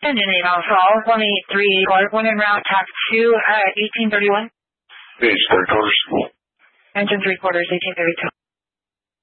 Union Alpha, 183, one en route, tax 2 at 1831. Page 3/4. Engine 3/4, 1832.